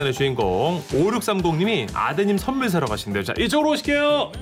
의 주인공 5630님이 아드님 선물 사러 가신대요. 자, 이쪽으로 오실게요.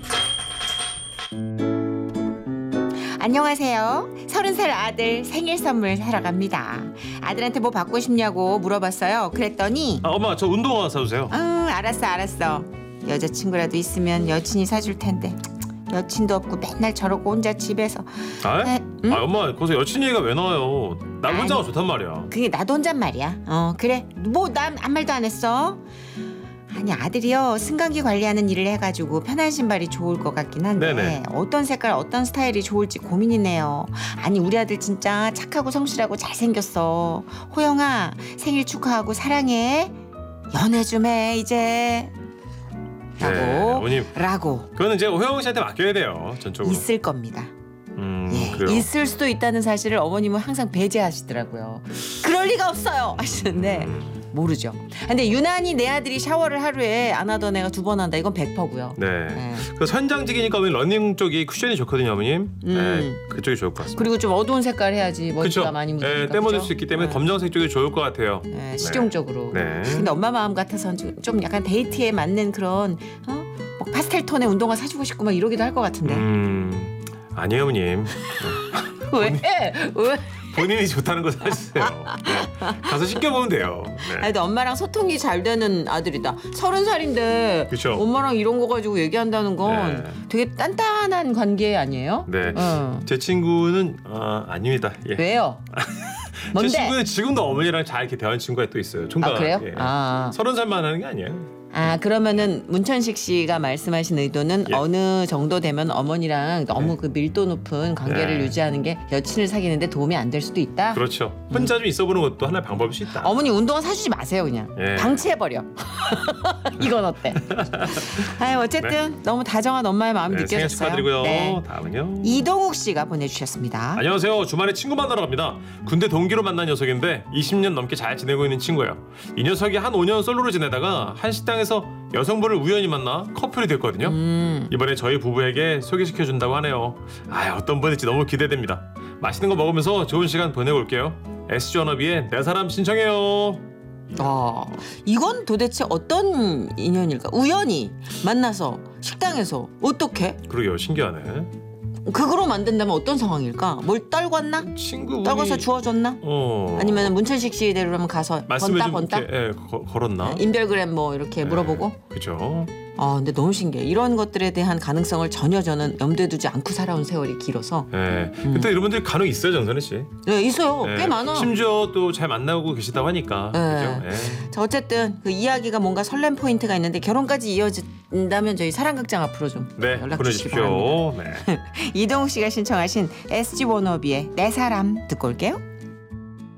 안녕하세요. 30살 아들 생일 선물 사러 갑니다. 아들한테 뭐 받고 싶냐고 물어봤어요. 그랬더니 엄마 저 운동화 사주세요. 알았어. 여자친구라도 있으면 여친이 사줄 텐데 여친도 없고 맨날 저러고 혼자 집에서. 응? 엄마 거기서 여친 얘기가 왜 나와요? 나 혼자가 좋단 말이야. 그게 나도 혼잣 말이야. 그래 뭐 난 아무 말도 안 했어. 아니 아들이요 승강기 관리하는 일을 해가지고 편한 신발이 좋을 것 같긴 한데 네네. 어떤 색깔 어떤 스타일이 좋을지 고민이네요. 아니 우리 아들 진짜 착하고 성실하고 잘생겼어. 호영아 생일 축하하고 사랑해. 연애 좀 해 이제. 어머님. 라고 그거는 이제 호영 씨한테 맡겨야 돼요. 전적으로. 있을 겁니다. 그래요. 있을 수도 있다는 사실을 어머님은 항상 배제하시더라고요. 그럴 리가 없어요 하시는데 모르죠. 근데 유난히 내 아들이 샤워를 하루에 안 하던 애가 2번 한다. 이건 100%고요. 네. 그 선장직이니까 어머니 러닝 쪽이 쿠션이 좋거든요, 어머님. 네, 그쪽이 좋을 것 같습니다. 그리고 좀 어두운 색깔 해야지 머리가 그쵸? 많이 묻으니까. 네, 때묻을 수 있기 때문에 검정색 쪽이 좋을 것 같아요. 네, 실용적으로. 네. 근데 엄마 마음 같아서는 좀 약간 데이트에 맞는 그런 뭐 파스텔 톤의 운동화 사주고 싶고 막 이러기도 할 것 같은데. 아니에요, 어머님. 왜? 본인이 좋다는 거 사주세요. 네. 가서 시켜보면 돼요. 네. 아니, 근데 엄마랑 소통이 잘 되는 아들이다. 30살인데 그쵸? 엄마랑 이런 거 가지고 얘기한다는 건 네. 되게 단단한 관계 아니에요? 네. 제 친구는 아닙니다. 예. 왜요? 제 뭔데? 친구는 지금도 어머니랑 잘 이렇게 대하는 친구가 또 있어요. 총각. 그래요? 예. 30살만 하는 게 아니에요. 그러면은 문천식 씨가 말씀하신 의도는 어느 정도 되면 어머니랑 너무 그 밀도 높은 관계를 유지하는 게 여친을 사귀는데 도움이 안 될 수도 있다. 그렇죠. 혼자 좀 있어보는 것도 하나의 방법일 수 있다. 어머니 운동화 사주지 마세요 그냥. 방치해버려. 이건 어때? 어쨌든 너무 다정한 엄마의 마음이 느껴졌어요. 생일 축하드리고요. 다음은요. 이동욱 씨가 보내주셨습니다. 안녕하세요. 주말에 친구 만나러 갑니다. 군대 동기로 만난 녀석인데 20년 넘게 잘 지내고 있는 친구예요. 이 녀석이 한 5년 솔로로 지내다가 한 식당에서 여성분을 우연히 만나 커플이 됐거든요. 이번에 저희 부부에게 소개시켜준다고 하네요. 어떤 분일지 너무 기대됩니다. 맛있는 거 먹으면서 좋은 시간 보내고 올게요. SG워너비의 내 사람 신청해요. 이건 도대체 어떤 인연일까? 우연히 만나서 식당에서 어떻게? 그러게요. 신기하네. 극으로 만든다면 어떤 상황일까? 뭘 떨궜나? 친구분이 떨궈서 주워줬나? 아니면 문천식 씨대로라면 가서 말씀을 번다? 걸었나? 인별그램 뭐 이렇게 물어보고? 그죠. 근데 너무 신기해. 이런 것들에 대한 가능성을 전혀 저는 염두에 두지 않고 살아온 세월이 길어서. 근데 이런 분들 간혹 있어요, 정선혜 씨. 네, 있어요. 꽤 많아. 심지어 또 잘 만나고 계시다고 하니까. 그죠? 자, 어쨌든 그 이야기가 뭔가 설렘 포인트가 있는데 결혼까지 이어진다면 저희 사랑극장 앞으로 좀 연락 주시기 바랍니다. 보내주십시오. 이동욱 씨가 신청하신 SG워너비의 내 사람 듣고 올게요.